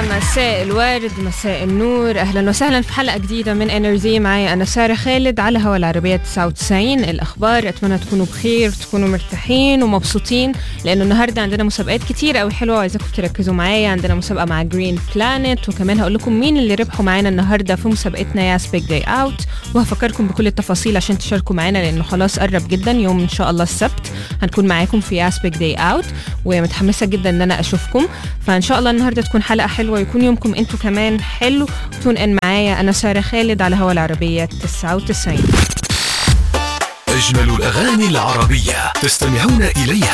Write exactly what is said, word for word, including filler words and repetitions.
مساء الورد، مساء النور، أهلا وسهلا في حلقة جديدة من انرجي. معي أنا سارة خالد على هوا العربية تسعة وتسعين. الأخبار أتمنى تكونوا بخير، تكونوا مرتاحين ومبسوطين، لأنه النهاردة عندنا مسابقات كتير أوي حلوة وعايزاكم تركزوا معايا. عندنا مسابقة مع جرين بلانت، وكمان هقول لكم مين اللي ربحوا معانا النهاردة في مسابقتنا ياس بيج داي اوت، وهفكركم بكل التفاصيل عشان تشاركوا معانا لأنه خلاص قرب جدا. يوم إن شاء الله السبت هنكون معاكم في ياس بيج داي اوت، ومتحمسة جدا إن أنا أشوفكم. فإن شاء الله النهاردة تكون حلقة حلوة، يكون يومكم انتوا كمان حلو. تون ان معايا انا سارة خالد على هوا العربية تسعة وتسعين. أجمل الأغاني العربية تستمعون إليها